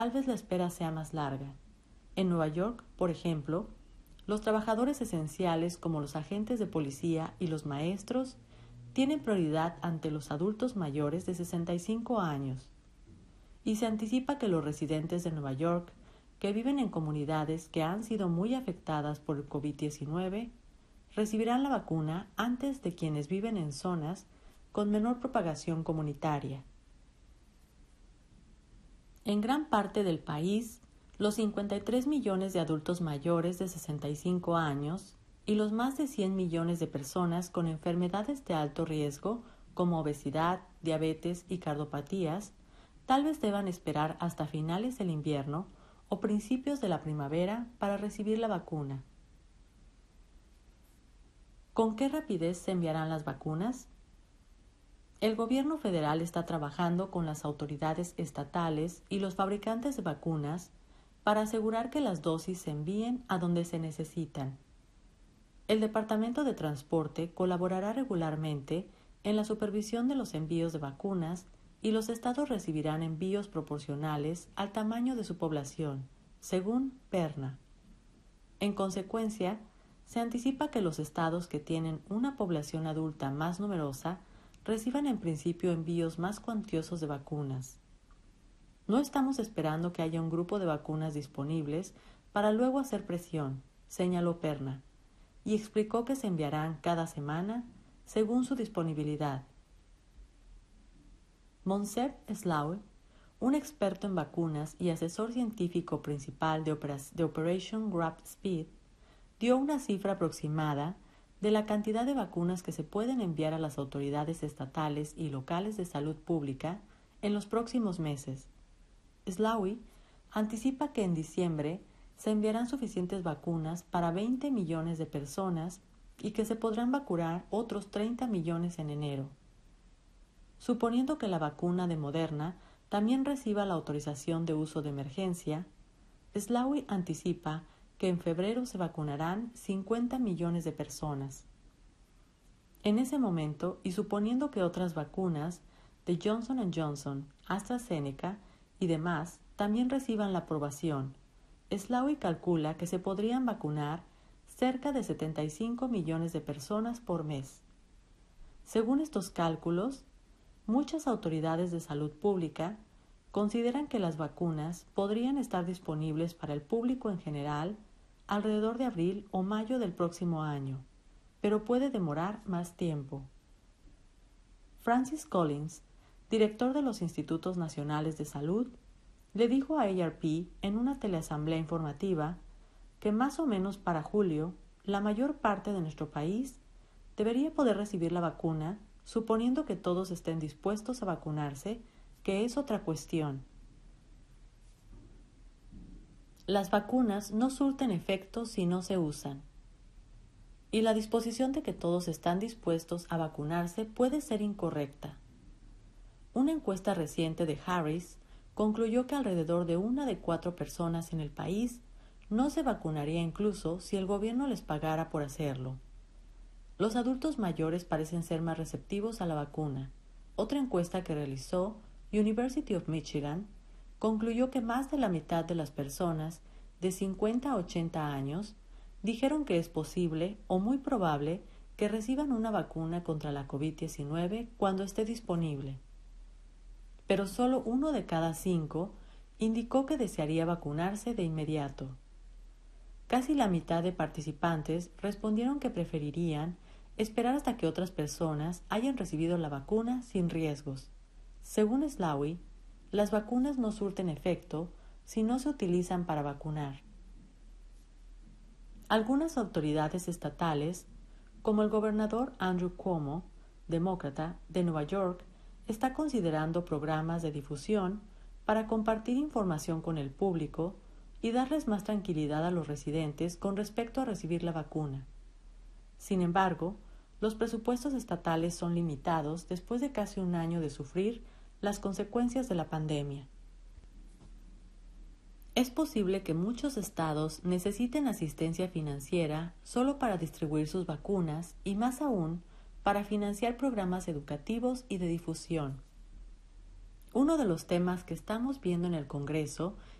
vez la espera sea más larga. En Nueva York, por ejemplo, los trabajadores esenciales como los agentes de policía y los maestros tienen prioridad ante los adultos mayores de 65 años. Y se anticipa que los residentes de Nueva York que viven en comunidades que han sido muy afectadas por el COVID-19 recibirán la vacuna antes de quienes viven en zonas con menor propagación comunitaria. En gran parte del país, los 53 millones de adultos mayores de 65 años y los más de 100 millones de personas con enfermedades de alto riesgo como obesidad, diabetes y cardiopatías tal vez deban esperar hasta finales del invierno o principios de la primavera para recibir la vacuna. ¿Con qué rapidez se enviarán las vacunas? El gobierno federal está trabajando con las autoridades estatales y los fabricantes de vacunas para asegurar que las dosis se envíen a donde se necesitan. El Departamento de Transporte colaborará regularmente en la supervisión de los envíos de vacunas y los estados recibirán envíos proporcionales al tamaño de su población, según Perna. En consecuencia, se anticipa que los estados que tienen una población adulta más numerosa reciban en principio envíos más cuantiosos de vacunas. No estamos esperando que haya un grupo de vacunas disponibles para luego hacer presión, señaló Perna, y explicó que se enviarán cada semana según su disponibilidad. Moncef Slaoui, un experto en vacunas y asesor científico principal de Operation Warp Speed, dio una cifra aproximada de la cantidad de vacunas que se pueden enviar a las autoridades estatales y locales de salud pública en los próximos meses. Slaoui anticipa que en diciembre se enviarán suficientes vacunas para 20 millones de personas y que se podrán vacunar otros 30 millones en enero. Suponiendo que la vacuna de Moderna también reciba la autorización de uso de emergencia, Slaoui anticipa que en febrero se vacunarán 50 millones de personas. En ese momento, y suponiendo que otras vacunas de Johnson & Johnson, AstraZeneca y demás también reciban la aprobación, Slaoui calcula que se podrían vacunar cerca de 75 millones de personas por mes. Según estos cálculos, muchas autoridades de salud pública consideran que las vacunas podrían estar disponibles para el público en general alrededor de abril o mayo del próximo año, pero puede demorar más tiempo. Francis Collins, director de los Institutos Nacionales de Salud, le dijo a AARP en una teleasamblea informativa que más o menos para julio la mayor parte de nuestro país debería poder recibir la vacuna, suponiendo que todos estén dispuestos a vacunarse, que es otra cuestión. Las vacunas no surten efecto si no se usan. Y la disposición de que todos están dispuestos a vacunarse puede ser incorrecta. Una encuesta reciente de Harris concluyó que alrededor de 1 de 4 personas en el país no se vacunaría incluso si el gobierno les pagara por hacerlo. Los adultos mayores parecen ser más receptivos a la vacuna. Otra encuesta que realizó University of Michigan concluyó que más de la mitad de las personas de 50 a 80 años dijeron que es posible o muy probable que reciban una vacuna contra la COVID-19 cuando esté disponible. Pero solo 1 de cada 5 indicó que desearía vacunarse de inmediato. Casi la mitad de participantes respondieron que preferirían esperar hasta que otras personas hayan recibido la vacuna sin riesgos. Según Slaoui, las vacunas no surten efecto si no se utilizan para vacunar. Algunas autoridades estatales, como el gobernador Andrew Cuomo, demócrata, de Nueva York, está considerando programas de difusión para compartir información con el público y darles más tranquilidad a los residentes con respecto a recibir la vacuna. Sin embargo, los presupuestos estatales son limitados después de casi un año de sufrir las consecuencias de la pandemia. Es posible que muchos estados necesiten asistencia financiera solo para distribuir sus vacunas y más aún para financiar programas educativos y de difusión. Uno de los temas que estamos viendo en el Congreso